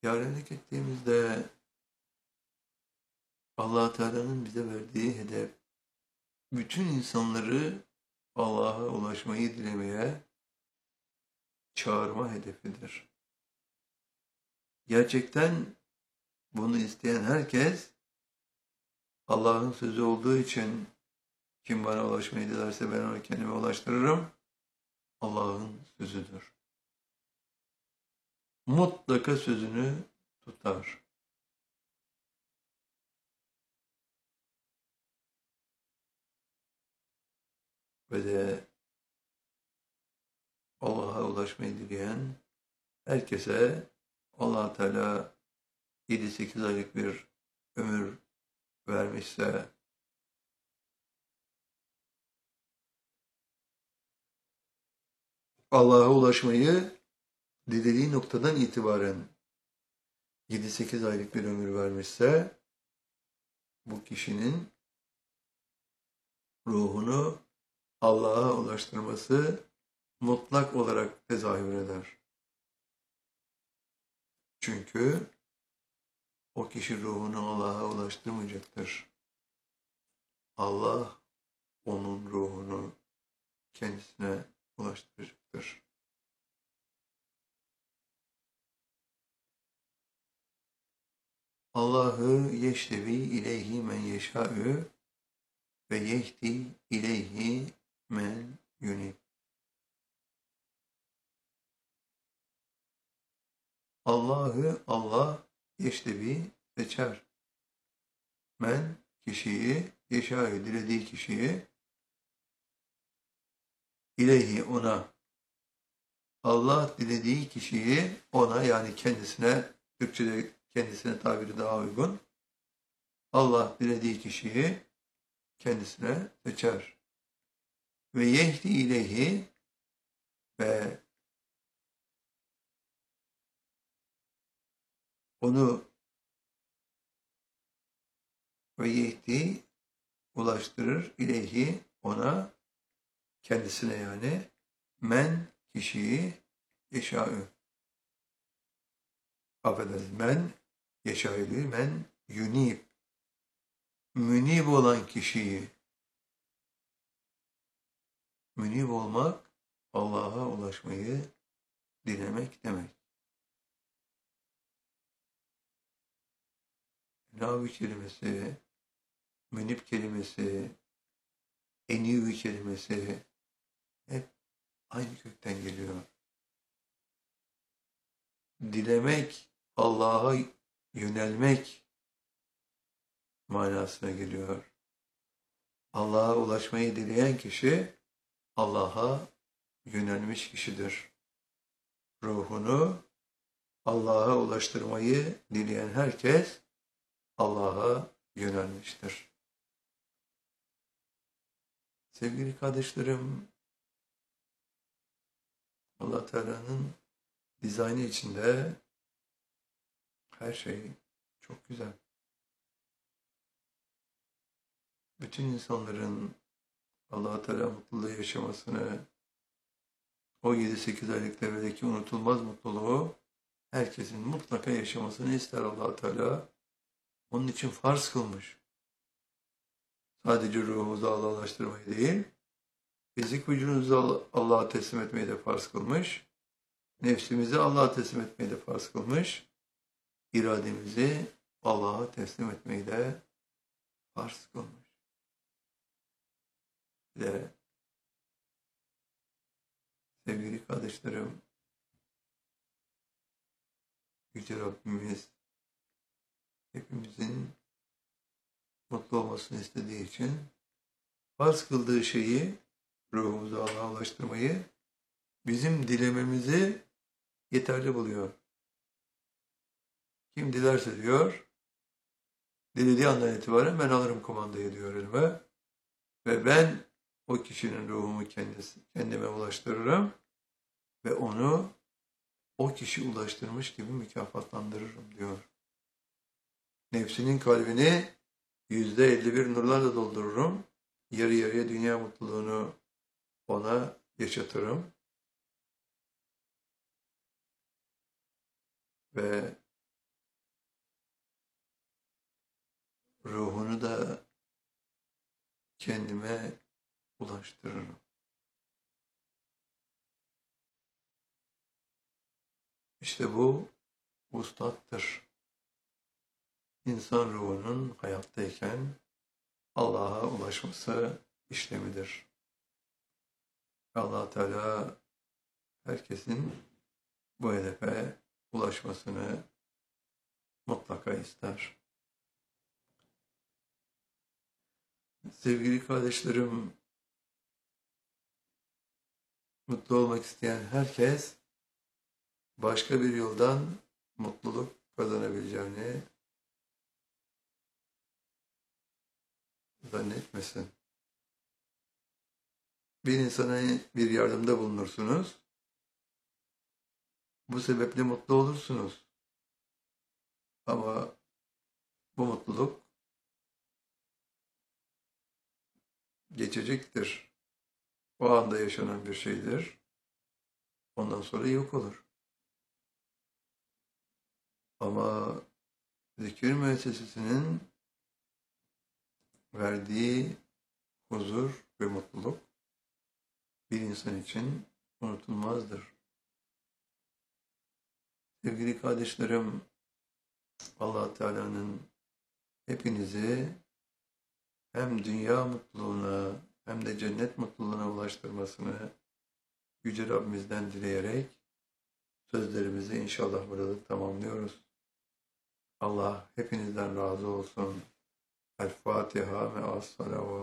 Yarenlik ettiğimizde Allah Teala'nın bize verdiği hedef, bütün insanları Allah'a ulaşmayı dilemeye çağırma hedefidir. Gerçekten bunu isteyen herkes Allah'ın sözü olduğu için kim bana ulaşmayı dilerse ben onu kendime ulaştırırım. Allah'ın sözüdür. Mutlaka sözünü tutar. Ve de Allah'a ulaşmayı dileyen herkese Allah Teala 7-8 aylık bir ömür vermişse Allah'a ulaşmayı dilediği noktadan itibaren 7-8 aylık bir ömür vermişse bu kişinin ruhunu Allah'a ulaştırması mutlak olarak tezahür eder. Çünkü o kişi ruhunu Allah'a ulaştırmayacaktır. Allah onun ruhunu kendisine ulaştıracaktır. Allahu yeştevi ileyhi men yeşâ'ü ve yehdi ileyhi men yunib. Allah yeştevi seçer. Men kişiyi, yeşâ'ü dilediği kişiyi, ileyhi ona. Allah dilediği kişiyi ona, yani kendisine, Türkçe'de kendisine tabiri daha uygun. Allah dilediği kişiyi kendisine seçer. Ve yehdi ileyhi ve onu ve yehdi ulaştırır ileyhi ona, kendisine yani, men kişiyi yeşâ'ü. Affedersiniz, men yeşâ'ü değil, men yunib. Münib olan kişiyi. Münib olmak Allah'a ulaşmayı dilemek demek. Navi kelimesi, münib kelimesi, enivi kelimesi hep aynı kökten geliyor. Dilemek, Allah'a yönelmek manasına geliyor. Allah'a ulaşmayı dileyen kişi Allah'a yönelmiş kişidir. Ruhunu Allah'a ulaştırmayı dileyen herkes Allah'a yönelmiştir. Sevgili kardeşlerim, Allah Teala'nın dizaynı içinde her şey çok güzel. Bütün insanların Allah Teala mutluluğu yaşamasını, o 7-8 aylık devredeki unutulmaz mutluluğu herkesin mutlaka yaşamasını ister Allah Teala. Onun için farz kılmış. Sadece ruhumuzu Allah'a ulaştırmayı değil, fizik vücudumuzu Allah'a teslim etmeyi de farz kılmış. Nefsimizi Allah'a teslim etmeyi de farz kılmış. İrademizi Allah'a teslim etmeyi de farz kılmış. Ve sevgili kardeşlerim, Yüce Rabbimiz hepimizin mutlu olmasını istediği için farz kıldığı şeyi, ruhumuzu Allah'a ulaştırmayı, bizim dilememizi yeterli buluyor. Kim dilerse diyor, dilediği andan itibaren ben alırım kumandayı diyor elime ve ben o kişinin ruhumu kendime ulaştırırım ve onu o kişi ulaştırmış gibi mükafatlandırırım diyor. Nefsinin kalbini %51 nurlarla doldururum. Yarı yarıya dünya mutluluğunu ona yaşatırım. Ve kendime ulaştırırım. İşte bu vuslattır. İnsan ruhunun hayattayken Allah'a ulaşması işlemidir. Allah Teala herkesin bu hedefe ulaşmasını mutlaka ister. Sevgili kardeşlerim, mutlu olmak isteyen herkes başka bir yoldan mutluluk kazanabileceğini zannetmesin. Bir insana bir yardımda bulunursunuz. Bu sebeple mutlu olursunuz. Ama bu mutluluk geçecektir. O anda yaşanan bir şeydir. Ondan sonra yok olur. Ama zikir müessesesinin verdiği huzur ve mutluluk bir insan için unutulmazdır. Sevgili kardeşlerim, Allah Teala'nın hepinizi hem dünya mutluluğuna hem de cennet mutluluğuna ulaştırmasını Yüce Rabbimizden dileyerek sözlerimizi inşallah burada tamamlıyoruz. Allah hepinizden razı olsun. El Fatiha ve as-salavat.